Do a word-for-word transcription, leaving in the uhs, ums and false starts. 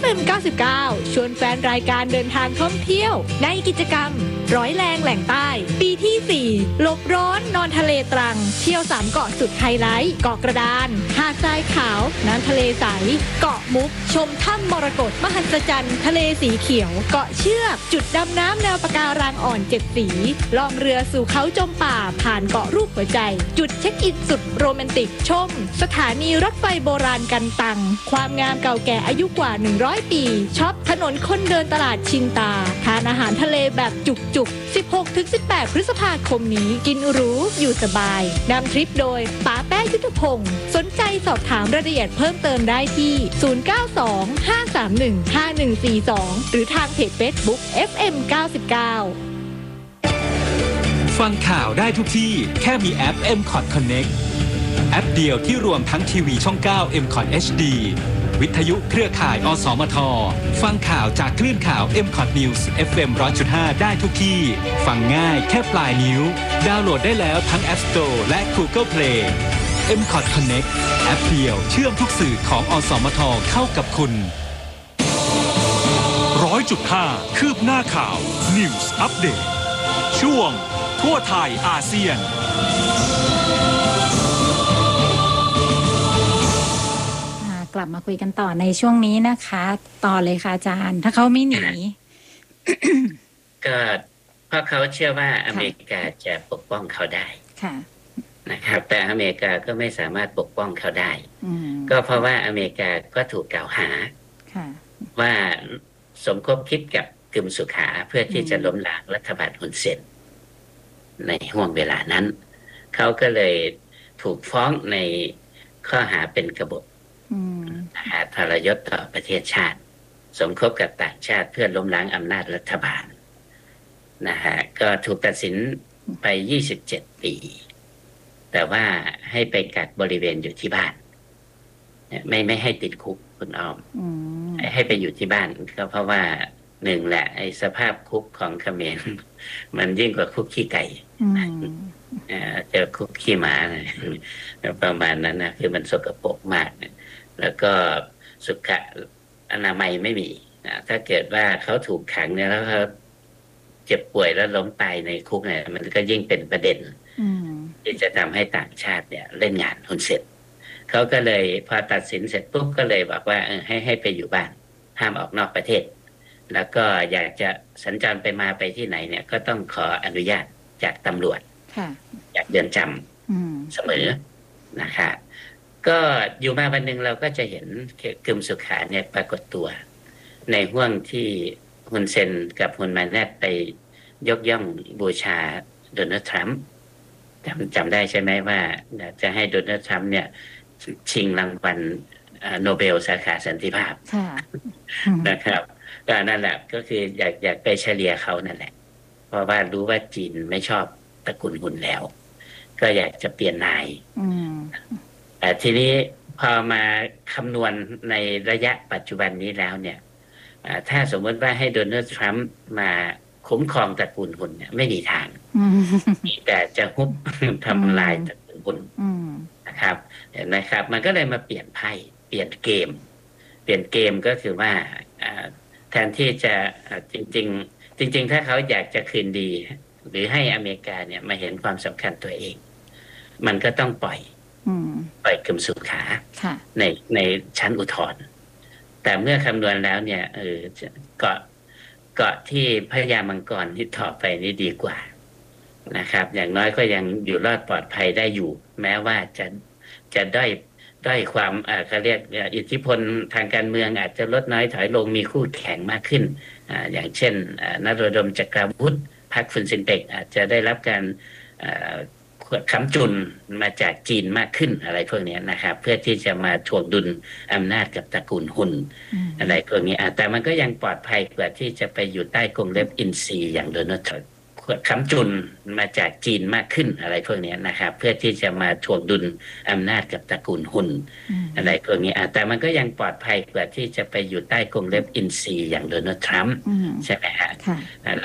เอ็ม เก้าสิบเก้า ชวนแฟนรายการเดินทางท่องเที่ยวในกิจกรรมร้อยแรงแหล่งใต้ปีที่สี่หลบร้อนนอนทะเลตรังเที่ยวสามเกาะสุดไฮไลท์เกาะกระดานหาดทรายขาวน้ำทะเลใสเกาะมุกชมถ้ำมรกตมหัศจรรย์ทะเลสีเขียวเกาะเชือกจุดดำน้ำแนวปะการังอ่อนเจ็ดสีล่องเรือสู่เขาจมป่าผ่านเกาะรูปหัวใจจุดเช็คอินสุดโรแมนติกชมสถานีรถไฟโบราณกันตังความงามเก่าแก่อายุกว่าหนึ่งร้อยปีช็อปถนนคนเดินตลาดชินตาทานอาหารทะเลแบบจุกๆ สิบหกถึงสิบแปด พฤษภาคมนี้กินหรูอยู่สบายนำทริปโดยป๋าแป้ยุทธพงศ์สนใจสอบถามรายละเอียดเพิ่มเติมได้ที่ศูนย์ เก้า สอง ห้า สาม หนึ่ง ห้า หนึ่ง สี่ สองหรือทางเพจ Facebook เอฟ เอ็ม เก้าสิบเก้าฟังข่าวได้ทุกที่แค่มีแอป เอ็ม คอท Connect แอปเดียวที่รวมทั้งทีวีช่อง เก้า เอ็ม คอท เอช ดี วิทยุเครือข่ายอสมทฟังข่าวจากคลื่นข่าว เอ็ม คอท News เอฟ เอ็ม หนึ่งร้อยจุดห้า ได้ทุกที่ฟังง่ายแค่ปลายนิ้วดาวน์โหลดได้แล้วทั้ง App Store และ Google Play เอ็ม คอท Connect แอปเดียวเชื่อมทุกสื่อของอสมทเข้ากับคุณร้อยจุดห้าคืบหน้าข่าว News Update ช่วงทั่วไทยอาเซียนกลับมาคุยกันต่อในช่วงนี้นะคะต่อเลยค่ะอาจารย์ถ้าเขาไม่หนีก็เพราะเขาเชื่อว่าอเมริกาจะปกป้องเขาได้นะครับแต่อเมริกาก็ไม่สามารถปกป้องเขาได้ก็เพราะว่าอเมริกาก็ถูกกล่าวหาว่าสมคบคิดกับกึมสุขาเพื่อที่จะล้มล้างรัฐบาลฮุนเซนในห่วงเวลานั้นเขาก็เลยถูกฟ้องในข้อหาเป็นกบฏทรยศต่อประเทศชาติสมคบกับต่างชาติเพื่อล้มล้างอำนาจรัฐบาลนะฮะก็ถูกตัดสินไปยี่สิบเจ็ดปีแต่ว่าให้ไปกักบริเวณอยู่ที่บ้านไม่ไม่ให้ติดคุกคุณอ้อมให้ไปอยู่ที่บ้านก็เพราะว่าหนึ่งแหละไอ้สภาพคุกของเขมรมันยิ่งกว่าคุกขี้ไก่เจอคุกขี้หมาประมาณนั้นนะคือมันสกปรกมากแล้วก็สุขอนามัยไม่มีถ้าเกิดว่าเขาถูกขังเนี่ยแล้วเขาเจ็บป่วยแล้วล้มตายในคุกเนี่ยมันก็ยิ่งเป็นประเด็นที่จะทำให้ต่างชาติเนี่ยเล่นงานฮุนเซนเขาก็เลยพอตัดสินเสร็จปุ๊บก็เลยบอกว่าเออให้ให้ไปอยู่บ้านห้ามออกนอกประเทศแล้วก็อยากจะสัญจรไปมาไปที่ไหนเนี่ยก็ต้องขออนุญาตจากตำรวจจากเรือนจำเสมอนะคะก็อยู่มาวันหนึ่งเราก็จะเห็นกึมสุขาเนี่ยปรากฏตัวในห่วงที่ฮุนเซนกับฮุนมาเนตไปยกย่องบูชาโดนัลด์ทรัมป์จำจำได้ใช่ไหมว่าจะให้โดนัลด์ทรัมป์เนี่ยชิงรางวัลโนเบลสาขาสันติภาพนะครับก็นั่นแหละก็คืออยากอยากไปเฉลี่ยเขานั่นแหละเพราะว่ารู้ว่าจีนไม่ชอบตระกูลฮุนแล้วก็อยากจะเปลี่ยนนายแต่ทีนี้พอมาคำนวณในระยะปัจจุบันนี้แล้วเนี่ยถ้าสมมติว่าให้โดนัลด์ทรัมป์มาคุ้มครองตระกูลฮุนเนี่ยไม่มีทางมีแต่จะฮุบทำลายตระกูลฮุนนะครับเห็นไหมครับมันก็เลยมาเปลี่ยนไพ่เปลี่ยนเกมเปลี่ยนเกมก็คือว่าแทนที่จะจริงๆจริงๆถ้าเขาอยากจะคืนดีหรือให้อเมริกาเนี่ยมาเห็นความสำคัญตัวเองมันก็ต้องปล่อยปล่อยกึมสุขาในในชั้นอุทธรณ์แต่เมื่อคำนวณแล้วเนี่ยเออเกาะเกาะที่พญามังกรที่ต่อไปนี่ดีกว่านะครับอย่างน้อยก็ยังอยู่รอดปลอดภัยได้อยู่แม้ว่าจะจะได้ได้ความอ่าเขาเรียกอิทธิพลทางการเมืองอาจจะลดน้อยถอยลงมีคู่แข่งมากขึ้นอ่าอย่างเช่นนโรดมจักรวุฒิพรรคฟุนซินเปกอาจจะได้รับการค้ำจุนมาจากจีนมากขึ้นอะไรพวกนี้นะครับเพื่อที่จะมาถ่วงดุลอำนาจกับตระกูลฮุนอะไรพวกนี้แต่มันก็ยังปลอดภัยกว่าที่จะไปอยู่ใต้กรงเล็บอินซีอย่างโดนัลด์ทรัมป์ค้ำจุนมาจากจีนมากขึ้นอะไรพวกนี้นะครับเพื่อที่จะมาถ่วงดุลอำนาจกับตระกูลฮุนอะไรพวกนี้แต่มันก็ยังปลอดภัยกว่าที่จะไปอยู่ใต้กรงเล็บอินซีอย่างโดนัลด์ทรัมป์ใช่ไหมฮะ